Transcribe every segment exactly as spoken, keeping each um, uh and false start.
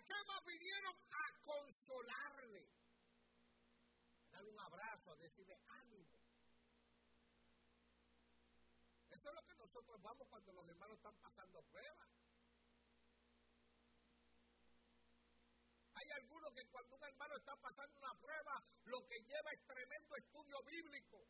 ¿Qué más vinieron? A consolarle. A darle un abrazo, a decirle ánimo. Eso es lo que nosotros vamos cuando los hermanos están pasando pruebas. Hay algunos que cuando un hermano está pasando una prueba, lo que lleva es tremendo estudio bíblico.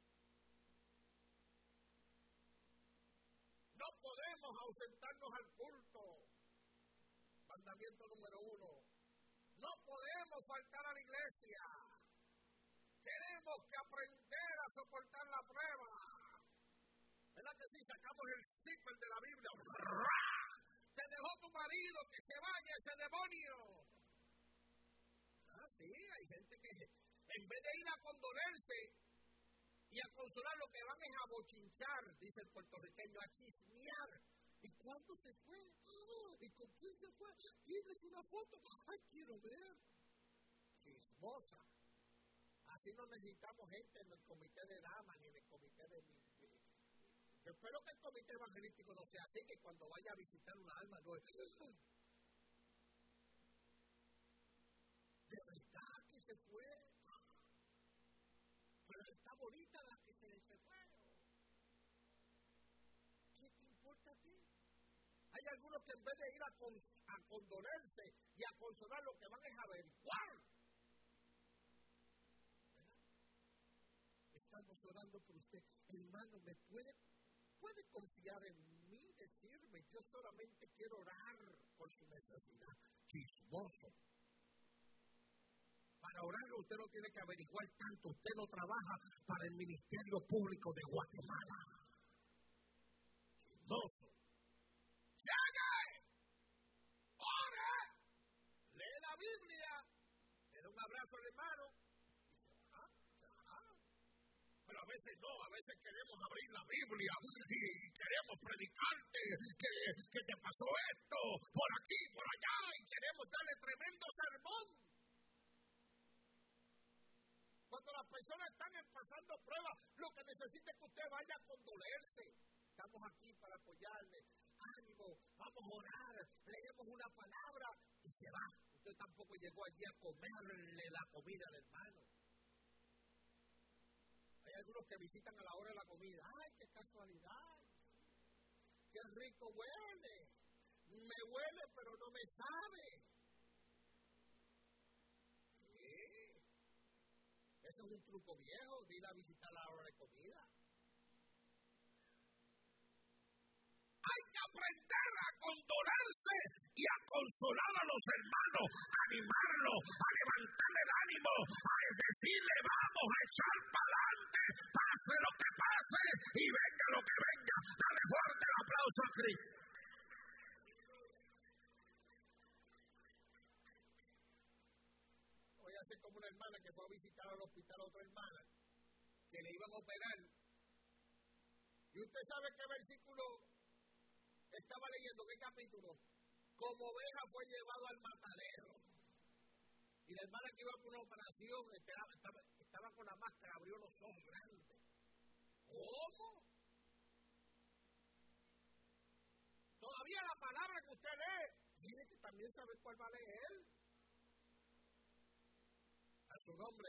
No podemos ausentarnos al culto. Mandamiento número uno. No podemos faltar a la iglesia. Tenemos que aprender a soportar la prueba. ¿Verdad que sí? Sacamos el zipper de la Biblia. Te dejó tu marido, que se vaya ese demonio. Ah, sí, hay gente que en vez de ir a condolerse y a consolar, lo que van es a bochinchar, dice el puertorriqueño, a chismear. ¿Y cuándo se fue? Ah, ¿y con quién se fue? ¿Tienes una foto? ¡Ay, quiero ver! Chismosa. Así no necesitamos gente en el comité de damas ni en el comité de... Yo espero que el comité evangelístico no sea así, que cuando vaya a visitar una alma no es... De verdad que se fue. Pero está bonita la que se, se fue. ¿Qué te importa a ti? Hay algunos que en vez de ir a, con, a condolerse y a consolar, lo que van es a averiguar. ¿Verdad? Estamos orando por usted. Hermano, ¿me puede, puede confiar en mí? Decirme, yo solamente quiero orar por su necesidad. Chismoso. Para orar usted no tiene que averiguar tanto. Usted no trabaja para el Ministerio Público de Guatemala. Chismoso. ¡Llegue! ¡Ore! Lee la Biblia. Le da un abrazo al hermano. Y se va. Ya. Pero a veces no. A veces queremos abrir la Biblia y queremos predicarte que, que te pasó esto por aquí, por allá. Y queremos darle tremendo sermón. Cuando las personas están pasando pruebas, lo que necesita es que usted vaya a condolerse. Estamos aquí para apoyarle. Ánimo, vamos a orar, leemos una palabra y se va. Usted tampoco llegó allí a comerle la comida al hermano. Hay algunos que visitan a la hora de la comida. ¡Ay, qué casualidad! ¡Qué rico huele! Me huele, pero no me sabe. Eso es un truco viejo, de ir a visitar a la hora de comida. Hay que aprender a condolerse y a consolar a los hermanos, a animarlos, a levantarle el ánimo, a decirle vamos a echar para adelante, pase lo que pase y venga lo que venga. Dale fuerte el aplauso a Cristo. Como una hermana que fue a visitar al hospital a otra hermana que le iban a operar, y usted sabe qué versículo estaba leyendo, qué capítulo. Como oveja fue llevado al matadero, y la hermana que iba por una operación estaba, estaba, estaba con la máscara, abrió los ojos grandes. ¿Cómo? Todavía la palabra que usted lee tiene que también saber cuál va a leer. A su nombre.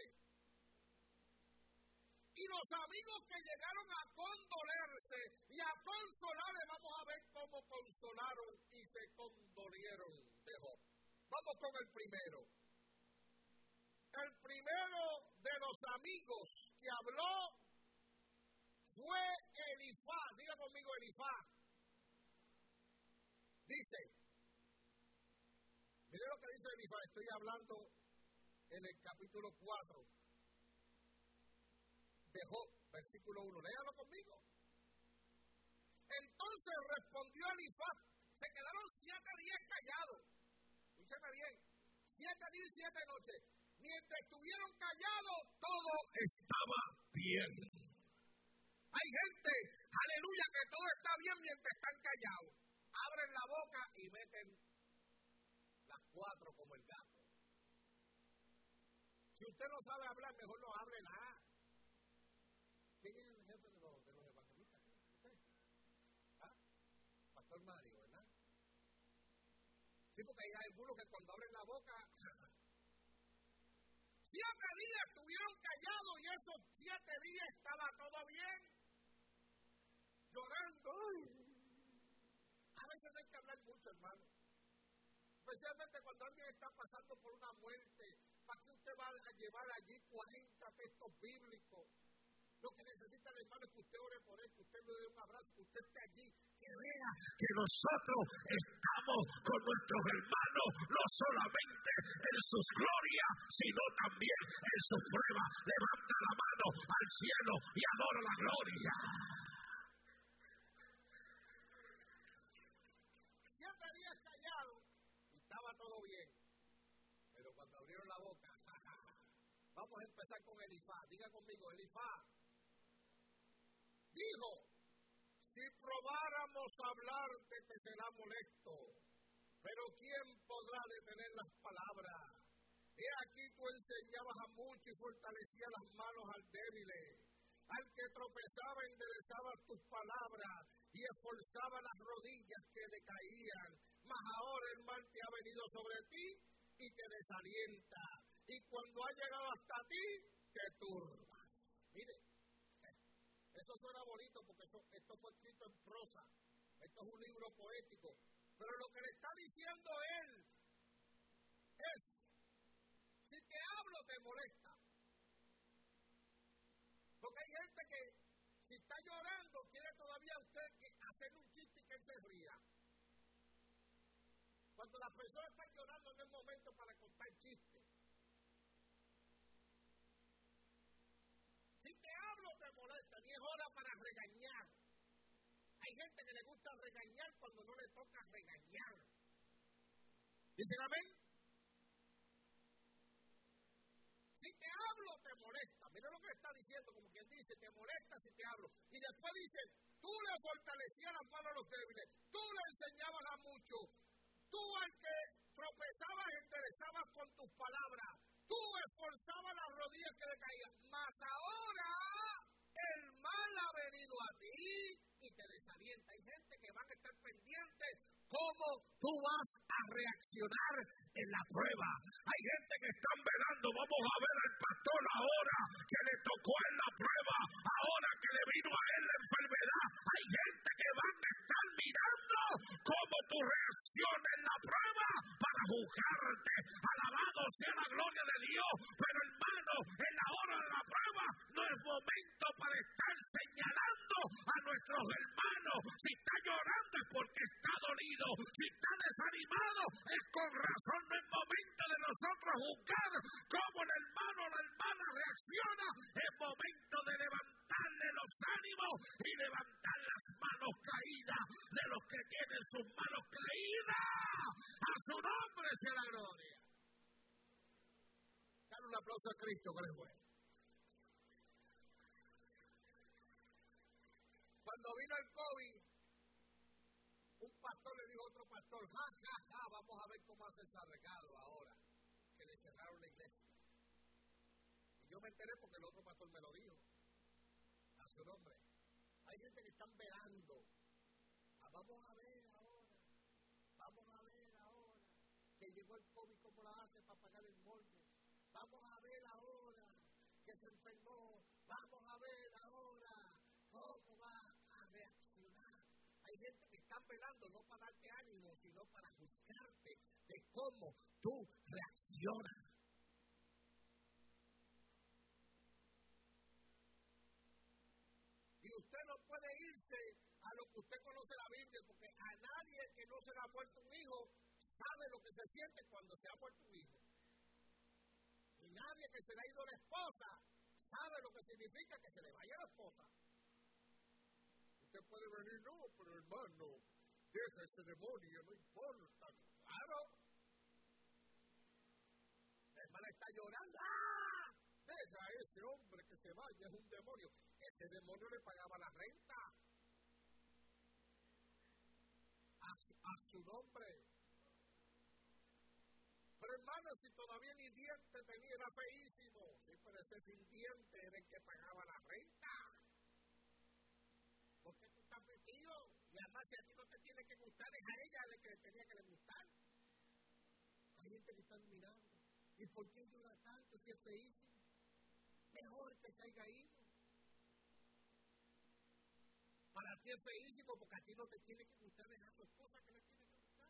Y los amigos que llegaron a condolerse y a consolarle, vamos a ver cómo consolaron y se condolieron de Job. Vamos con el primero. El primero de los amigos que habló fue Elifaz. Diga conmigo Elifaz. Dice, mire lo que dice Elifaz, estoy hablando en el capítulo cuatro de Job, versículo uno. Léalo conmigo. Entonces respondió Elifaz. Se quedaron siete días callados. Escúcheme bien. Siete días y siete noches. Mientras estuvieron callados, todo estaba bien. Hay gente, aleluya, que todo está bien mientras están callados. Abren la boca y meten las cuatro como el gato. Si usted no sabe hablar, mejor no hable nada. ¿Quién es el jefe de los, de los evangelistas? ¿Usted? ¿Ah? Pastor Mario, ¿verdad? Sí, porque hay unos que cuando abren la boca, siete días estuvieron callados y esos siete días estaba todo bien, llorando. Ay. A veces no hay que hablar mucho, hermano. Especialmente cuando alguien está pasando por una muerte, ¿para qué usted va a llevar allí cuarenta textos bíblicos? Lo que necesita el hermano es que usted ore por él, que usted le dé un abrazo, que usted esté allí, que vea que nosotros estamos con nuestros hermanos, no solamente en sus glorias, sino también en sus pruebas. Levanta la mano al cielo y adora la gloria. Siete días callado y estaba todo bien. Pero cuando abrieron la boca, vamos a empezar con Elifaz. Diga conmigo, Elifaz dijo: si probáramos hablarte te será molesto, pero ¿quién podrá detener las palabras? He aquí tú enseñabas a muchos y fortalecías las manos al débil. Al que tropezaba enderezabas tus palabras y esforzaba las rodillas que le caían. Mas ahora el mal te ha venido sobre ti y te desalienta. Y cuando ha llegado hasta ti, te turbas. Mire, esto suena bonito porque eso, esto fue escrito en prosa. Esto es un libro poético. Pero lo que le está diciendo él es: si te hablo te molesta. Porque hay gente que, si está llorando, quiere todavía usted que hacer un chiste y que él se ría. Cuando las personas están llorando no es momento para contar chistes. Si te hablo te molesta, ni es hora para regañar. Hay gente que le gusta regañar cuando no le toca regañar. ¿Dicen amén? Si te hablo te molesta. Mira lo que está diciendo, como quien dice, te molesta si te hablo. Y después dice, tú le fortalecías las manos a los débiles, tú le enseñabas a muchos, tú al que tropezabas enderezabas con tus palabras, tú esforzabas las rodillas que le caían. Mas ahora el mal ha venido a ti y te desalienta. Hay gente que van a estar pendientes cómo tú vas a reaccionar en la prueba. Hay gente que están velando, vamos a ver al pastor ahora que le tocó en la prueba, ahora que le vino a él la enfermedad. Hay gente que van a estar mirando cómo tú reaccionas en la prueba para juzgarte. Alabado sea la gloria de Dios. Pero hermano, en la hora de la prueba no es momento para estar señalando a nuestros hermanos. Si está llorando es porque está dolido. Si está desanimado es con razón. No es momento de nosotros juzgar cómo el hermano o la hermana reacciona. Es momento de levantarle los ánimos y levantar las manos caídas de los que tienen sus manos caídas. A su nombre sea la gloria. Dale un aplauso a Cristo, que es bueno. Cuando vino el COVID, un pastor le dijo a otro pastor, ja, ja, ja, vamos a ver cómo hace ese regalo ahora, que le cerraron la iglesia. Y yo me enteré porque el otro pastor me lo dijo, a su nombre. Hay gente que están velando. Ah, vamos a ver ahora, vamos a ver ahora, que llegó el COVID, cómo la hace para pagar el mortgage. Vamos a ver ahora que se enfermó, vamos a ver ahora cómo va a reaccionar. Hay gente que está velando no para darte ánimo, sino para juzgarte de cómo tú reaccionas. Y usted no puede irse a lo que usted conoce la Biblia, porque a nadie que no se le ha muerto un hijo sabe lo que se siente cuando se ha muerto un hijo. Y nadie que se le ha ido la esposa sabe lo que significa que se le vaya la esposa. Usted puede venir, no, pero hermano, deja ese demonio, no importa. Claro. La hermana está llorando. ¡Ah! Deja a ese hombre que se vaya, es un demonio. Ese demonio le pagaba la renta. A su, a su nombre. Pero hermano, si todavía ni diente tenía, era feísimo. Sí, pero ese sin diente era el que pagaba la renta. ¿Por qué tú estás metido? Y además, si a ti no te tiene que gustar, es a ella la que le tenía que le gustar. gente que están mirando. ¿Y por qué llora tanto si es feísimo? Mejor que se haya ido. Para ti es feísimo porque a ti no te tiene que gustar, es a su esposa que le tiene que gustar.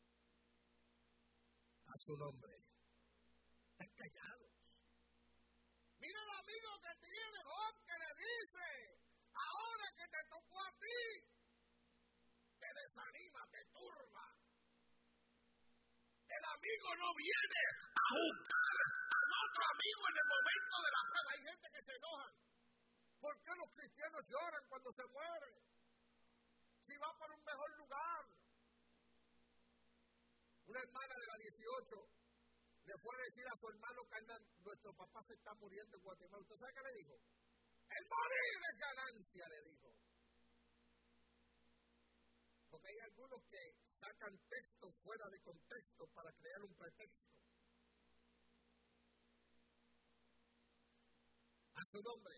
A su nombre. Están callados. Mira el amigo que tiene, Job, que le dice, ahora que te tocó a ti, te desanima, te turba. El amigo no viene a buscar al otro amigo en el momento de la prueba. Hay gente que se enoja. ¿Por qué los cristianos lloran cuando se mueren? Si va por un mejor lugar. Una hermana de la dieciocho le fue a decir a su hermano carnal, nuestro papá se está muriendo en Guatemala. ¿Usted sabe qué le dijo? El morir es ganancia, le dijo. Porque hay algunos que sacan textos fuera de contexto para crear un pretexto. A su nombre.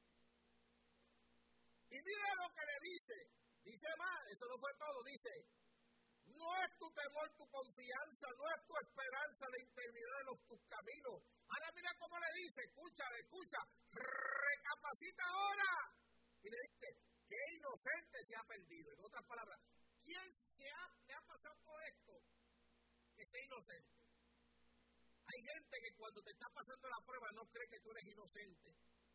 Y mira lo que le dice. Dice más, eso no fue todo, dice, no es tu temor, tu confianza, no es tu esperanza la integridad de los, tus caminos. Ahora mira cómo le dice, escucha, escucha, recapacita ahora. Y le dice, qué inocente se ha perdido. En otras palabras, ¿quién se ha, le ha pasado por esto? Que sea inocente. Hay gente que cuando te está pasando la prueba no cree que tú eres inocente.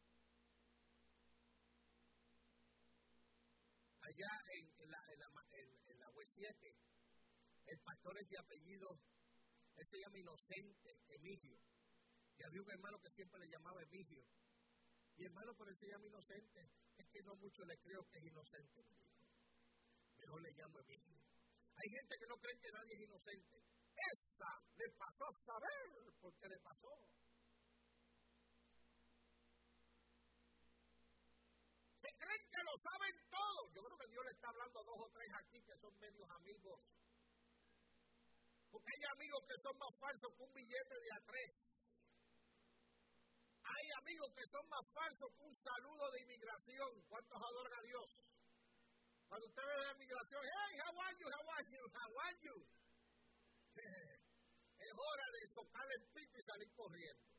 Allá en, en, la, en, la, en, en la U siete, el pastor es de apellido, él se llama Inocente, Emigio. Y había un hermano que siempre le llamaba Emigio. Y hermano, pero él se llama Inocente. Es que no mucho le creo que es inocente, me dijo. Mejor le llamo Emigio. Hay gente que no cree que nadie es inocente. Esa le pasó a saber por qué le pasó. Se creen que lo saben todo. Yo creo que Dios le está hablando a dos o tres aquí que son medios amigos. Porque hay amigos que son más falsos que un billete de a tres. Hay amigos que son más falsos que un saludo de inmigración. ¿Cuántos adoran a Dios? Cuando usted ve la inmigración, hey, how are you, how are you, how are you? Es hora de socar el pico y salir corriendo.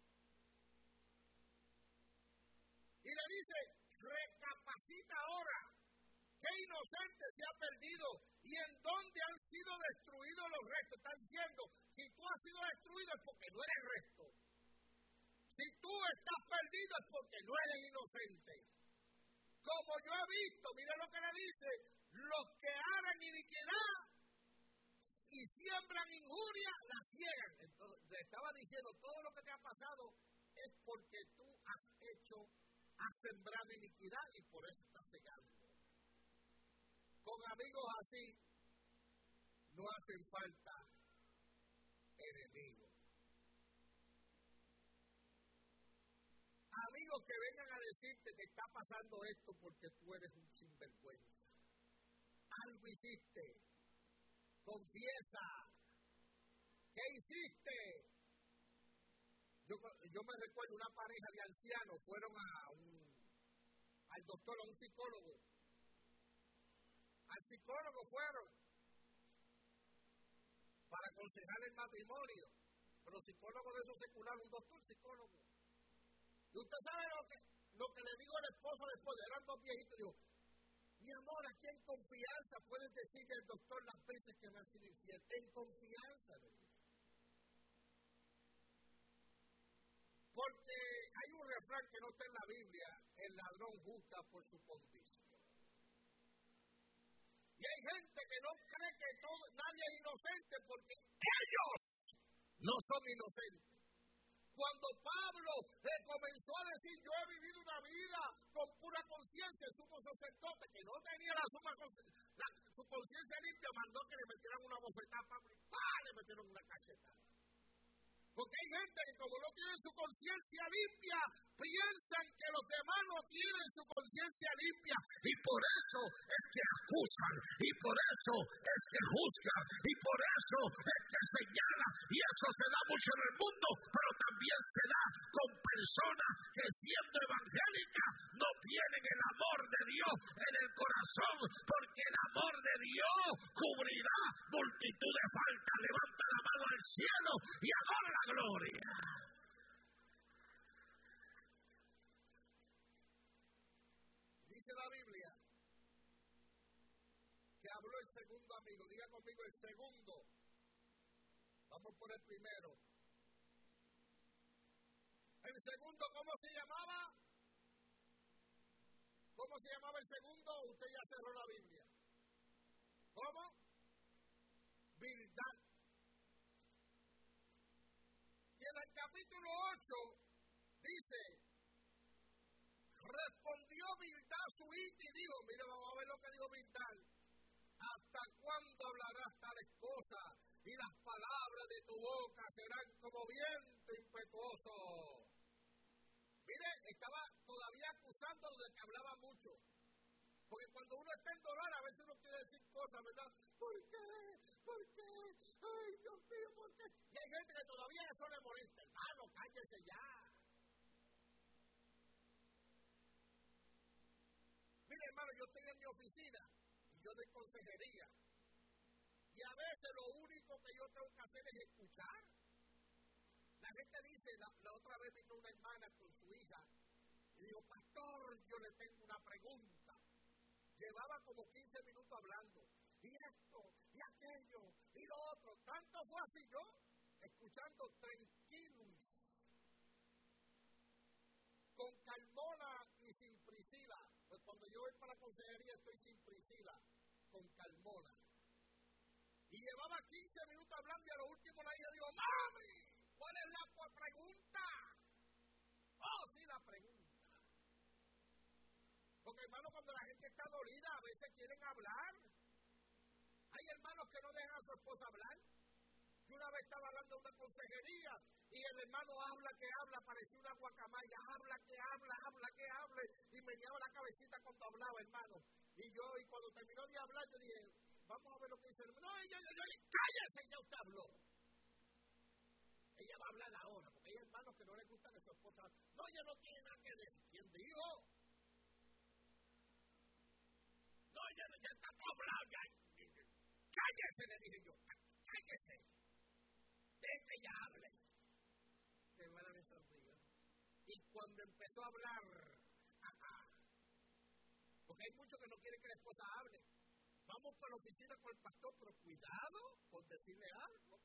Y le dice, recapacita ahora, qué inocente se ha perdido y en dónde han sido destruidos los restos. Están diciendo, si tú has sido destruido es porque no eres resto. Si tú estás perdido es porque no eres inocente. Como yo he visto, mira lo que le dice, los que harán iniquidad y siembran injuria, la ciegan. Entonces, le estaba diciendo, todo lo que te ha pasado es porque tú has hecho, has sembrado iniquidad y por eso estás cegando. Con amigos así, no hacen falta enemigos. Amigos que vengan a decirte que está pasando esto porque tú eres un sinvergüenza. Algo hiciste. Confiesa. ¿Qué hiciste? Yo, yo me recuerdo una pareja de ancianos, fueron a un, al doctor, a un psicólogo. Al psicólogo fueron para aconsejar el matrimonio. Pero psicólogo de esos seculares, un doctor psicólogo. Y usted sabe lo que, lo que le digo al esposo después, eran dos viejitos, digo, mi amor, aquí en confianza puedes decirle al doctor las veces que me ha sido infiel. En confianza, le dice. Porque hay un refrán que no está en la Biblia, el ladrón juzga por su condición. Y hay gente que no cree que todo, nadie es inocente porque ellos no son inocentes. Cuando Pablo le comenzó a decir, yo he vivido una vida con pura conciencia, el sumo sacerdote, que no tenía la suma la, su conciencia limpia, mandó que le metieran una bofetada a Pablo y ¡pah! Le metieron una cachetada. Porque hay gente que como no tiene su conciencia limpia, piensan que los demás no tienen su conciencia limpia. Y por eso es que acusan, y por eso es que juzgan, y por eso es que señalan. Y eso se da mucho en el mundo, pero también se da con personas que siendo evangélicas no tienen el amor de Dios en el corazón, porque el amor de Dios cubrirá multitud de faltas. Levanta la mano al cielo el segundo amigo? Diga conmigo el segundo. Vamos por el primero. El segundo, ¿cómo se llamaba? ¿Cómo se llamaba el segundo? Usted ya cerró la Biblia. ¿Cómo? Bildad. Y en el capítulo ocho dice, respondió Bildad su hija y dijo, mire, vamos a ver lo que dijo Bildad. ¿Hasta cuándo hablarás tales cosas? Y las palabras de tu boca serán como viento impetuoso. Mire, estaba todavía acusándolo de que hablaba mucho. Porque cuando uno está en dolor, a veces uno quiere decir cosas, ¿verdad? ¿Por qué? ¿Por qué? Ay, Dios mío, ¿por qué? Y hay gente que todavía eso le molesta. Hermano, cállese ya. Mire, hermano, yo estoy en mi oficina y yo doy consejería. Y a veces lo único que yo tengo que hacer es escuchar. La gente dice, la, la otra vez vino una hermana con su hija y dijo, pastor, yo le tengo una pregunta. Llevaba como quince minutos hablando. Y esto, y aquello, y lo otro. Tanto fue así yo, escuchando tranquilos, con calmona y sin Priscila. Pues cuando yo voy para la consejería estoy sin Priscila, con calmona. Y llevaba quince minutos hablando y a lo último la hija dijo, mami, ¿cuál es la pregunta? Oh, sí, la pregunta. Porque hermano, cuando la gente está dolida, a veces quieren hablar. Hay hermanos que no dejan a su esposa hablar. Yo una vez estaba hablando de una consejería y el hermano habla que habla, parecía una guacamaya, habla que habla, habla que habla, y me llevaba la cabecita cuando hablaba, hermano. Y yo, y cuando terminó de hablar, yo dije, vamos a ver lo que dice el hermano. No, ella, ella, ella, cállese, ya usted habló. Ella va a hablar ahora, porque hay hermanos que no les gusta que su esposa hable. No, ella no tiene nada que decir. ¿Quién dijo? No, ella no está hablando. Cállese, le dije yo. Cállese. Deje que ella hable. Que hermana me sonrió. Y cuando empezó a hablar, ajá, porque hay muchos que no quieren que la esposa hable. Vamos por la oficina con el pastor, pero cuidado con decirle algo.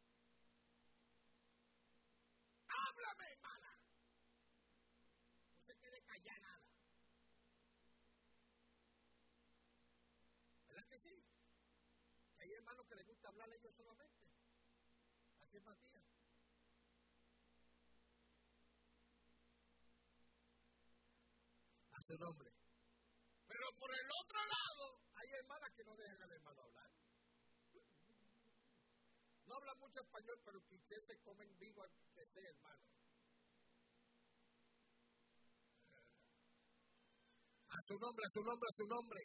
Háblame, hermana. No se quede callada nada. ¿Verdad que sí? Que hay hermanos que les gusta hablar a ellos solamente. Así es Matías. A su nombre. Pero por el otro lado, hay hermanas que no dejan al hermano hablar. No hablan mucho español, pero quizás se comen vivo al que sea, hermano. A su nombre, a su nombre, a su nombre.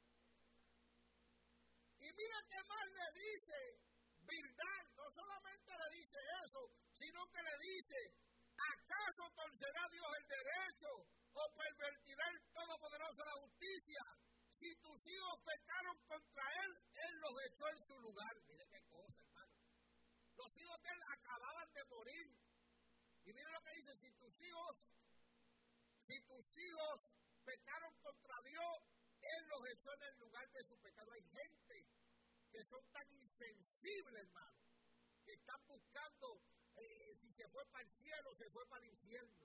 Y mira qué más le dice Bildad. No solamente le dice eso, sino que le dice, ¿acaso torcerá Dios el derecho o pervertirá el Todopoderoso la justicia? Si tus hijos pecaron contra él, él los echó en su lugar. Mire qué cosa, hermano. Los hijos de él acababan de morir. Y mire lo que dice, si tus hijos, si tus hijos pecaron contra Dios, él los echó en el lugar de su pecado. Hay gente que son tan insensibles, hermano, que están buscando eh, si se fue para el cielo, se fue para el infierno.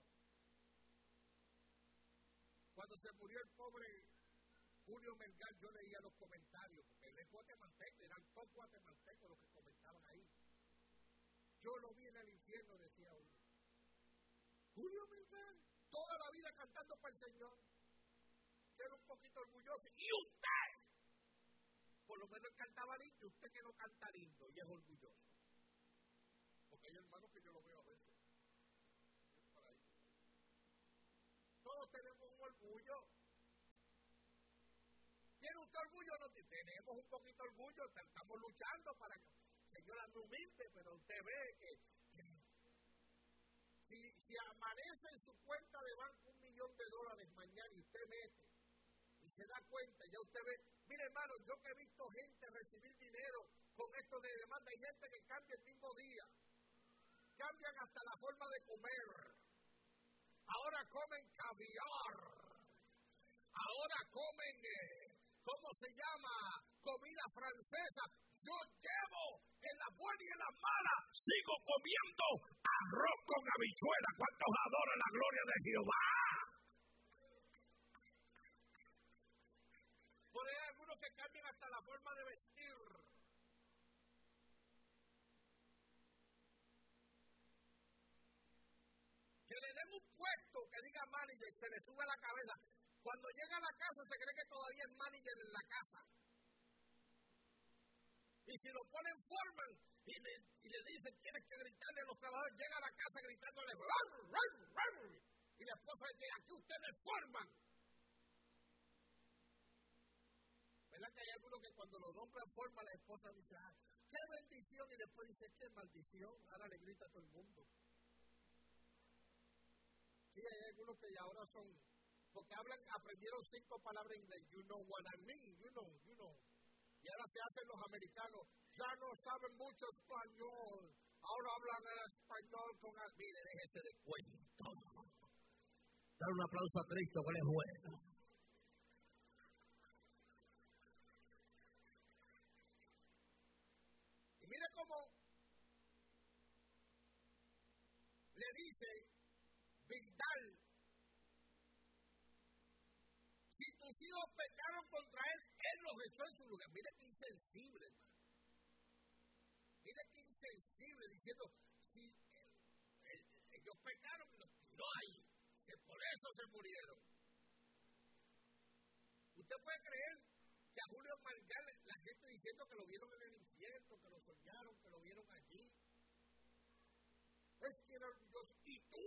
Cuando se murió el pobre Julio Melgar, yo leía los comentarios, porque él es guatemalteco, eran todos guatemaltecos los que comentaban ahí. Yo lo vi en el infierno, decía uno. Julio Melgar, toda la vida cantando para el Señor, que era un poquito orgulloso. ¿Y usted? Por lo menos él cantaba lindo, usted que no canta lindo y es orgulloso. Porque hay hermanos que yo lo veo a veces. Por ahí. Todos tenemos un orgullo. ¿Tiene usted orgullo? No, tenemos un poquito de orgullo, estamos luchando para que el Señor ande humilde, pero usted ve que, que si, si amanece en su cuenta de banco un millón de dólares mañana y usted mete y se da cuenta, ya usted ve, mire hermano, yo que he visto gente recibir dinero con esto de demanda, hay gente que cambia el mismo día, cambian hasta la forma de comer, ahora comen caviar, ahora comen eh, ¿cómo se llama? Comida francesa. Yo llevo en la buena y en la mala, sigo comiendo arroz con habichuela. ¿Cuántos adoran la gloria de Jehová? Por ahí hay algunos que cambian hasta la forma de vestir. Que le den un puesto que diga manager, se le sube a la cabeza. Cuando llega a la casa se cree que todavía es manager en la casa. Y si lo ponen forman y le, y le dicen tienes que gritarle a los trabajadores, llega a la casa gritándole ¡rar, rar, rar! Y la esposa dice, aquí ustedes forman. ¿Verdad que hay algunos que cuando lo nombran forma la esposa dice, ah, qué bendición? Y después dice, qué maldición. Ahora le grita a todo el mundo. Sí, hay algunos que ahora son, porque hablan, aprendieron cinco palabras en inglés. You know what I mean, you know, you know. Y ahora se hacen los americanos, ya no saben mucho español, ahora hablan el español con... Mire, déjese de cuento. Dar un aplauso a Cristo, que él es bueno. Y mire cómo le dice Bigdal, si tus hijos pecaron contra él, él los echó en su lugar. Mire qué insensible, hermano. Mire qué insensible, diciendo, si el, el, ellos pecaron, los tiró ahí, que por eso se murieron. ¿Usted puede creer que a Julio Margal la gente diciendo que lo vieron en el infierno, que lo soñaron, que lo vieron allí? Es que era Dios. ¿Y tú?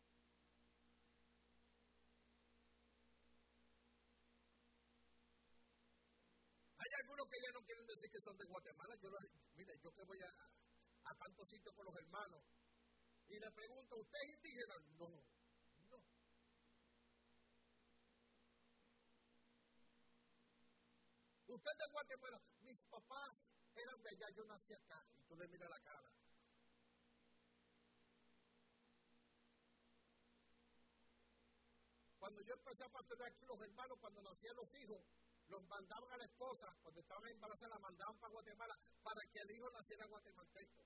Hay algunos que ya no quieren decir que son de Guatemala. Yo, mire, yo que voy a, a tantos sitios con los hermanos y le pregunto, ¿usted es indígena? No, no. ¿Usted es de Guatemala? Mis papás eran de allá, yo nací acá. Y tú le miras la cara. Cuando yo empecé a pastorear aquí, los hermanos, cuando nacían los hijos, los mandaban a la esposa, cuando estaban embarazadas, la mandaban para Guatemala, para que el hijo naciera guatemalteco.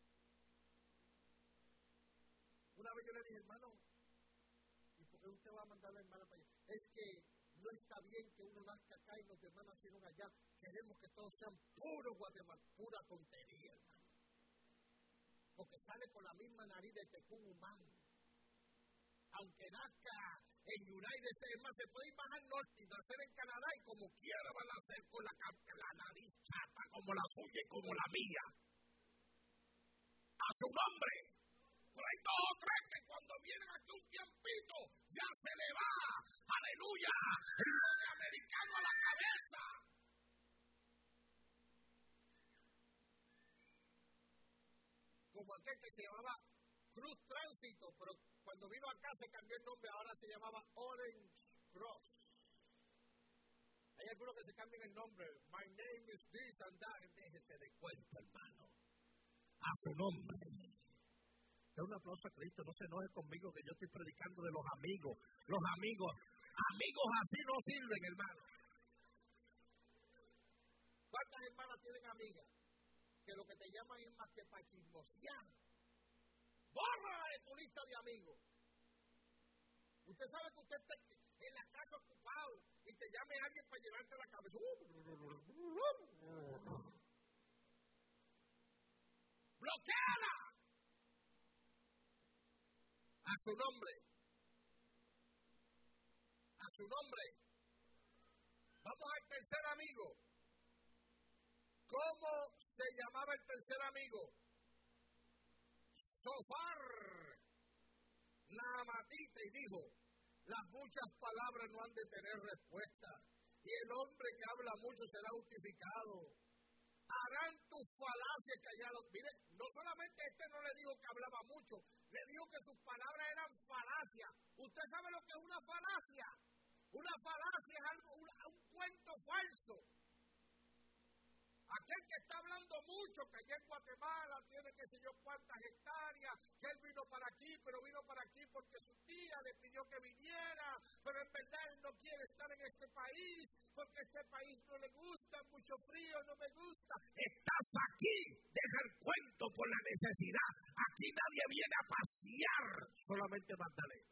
Una vez yo le dije, hermano, ¿y por qué usted va a mandar a la hermana para allá? Es que no está bien que uno nazca acá y los demás nacieron allá. Queremos que todos sean puro Guatemala, pura tontería, hermano. Porque sale con la misma nariz de tecún humano. Aunque nazca en United States, más se puede ir más al norte y nacer en Canadá y como quiera van a nacer con la, la nariz chata como la suya y como la mía. A su nombre. Pero hay dos o tres que cuando vienen aquí un tiempito ya se le va, aleluya, el nombre americano a la cabeza. Como aquel que se llamaba Cruz Tránsito, pero cuando vino acá se cambió el nombre, ahora se llamaba Orange Cross. Hay algunos que se cambian el nombre. My name is this and that. Déjese de cuenta, hermano. A su nombre. Da un aplauso a Cristo. No se enoje conmigo que yo estoy predicando de los amigos. Los amigos. Amigos así no sirven, hermano. ¿Cuántas hermanas tienen amigas? Que lo que te llaman es más que para chismosear. Bórrala de tu lista de amigos. Usted sabe que usted está en la casa ocupado y te llame alguien para llenarte la cabeza. ¡Bloqueala! A su nombre. A su nombre. Vamos al tercer amigo. ¿Cómo se llamaba el tercer amigo? Sofar Naamatita, y dijo, las muchas palabras no han de tener respuesta, y el hombre que habla mucho será justificado. Harán tus falacias callados. Mire, no solamente este no le dijo que hablaba mucho, le dijo que sus palabras eran falacias. ¿Usted sabe lo que es una falacia? Una falacia es algo, un, un cuento falso. Aquel que está hablando mucho, que allá en Guatemala tiene que sé yo cuántas hectáreas, que él vino para aquí, pero vino para aquí porque su tía le pidió que viniera, pero en verdad él no quiere estar en este país, porque este país no le gusta, mucho frío, no me gusta. Estás aquí, deja el cuento por la necesidad. Aquí nadie viene a pasear, solamente Magdalena.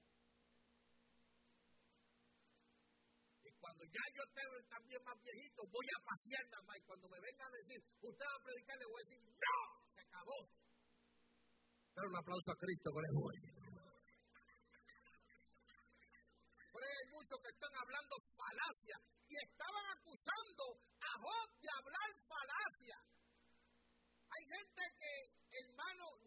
Y cuando ya yo tengo también más viejito, voy a pasear nada más. Y cuando me vengan a decir, usted va a predicar, le voy a decir, ¡no! Se acabó. Dar un aplauso a Cristo con el juez. Pero hay muchos que están hablando falacia y estaban acusando a Job de hablar falacia. Hay gente que, hermano,